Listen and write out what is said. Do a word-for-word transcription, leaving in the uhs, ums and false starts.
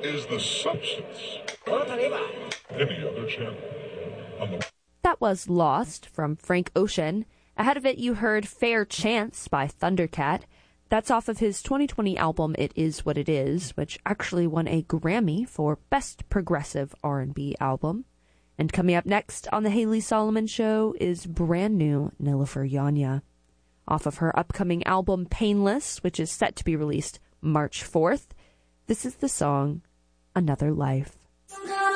is the substance of any other channel on the... That was Lost from Frank Ocean. Ahead of it, you heard Fair Chance by Thundercat. That's off of his twenty twenty album It Is What It Is, which actually won a Grammy for Best Progressive R and B Album. And coming up next on The Haley Solomon Show is brand new Nilüfer Yanya. Off of her upcoming album Painless, which is set to be released March fourth, this is the song Another Life.